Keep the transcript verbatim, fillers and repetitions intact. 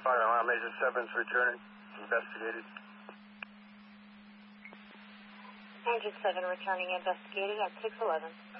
fire alarm. Major seven's returning. Investigated. Engine seven returning investigating at six eleven.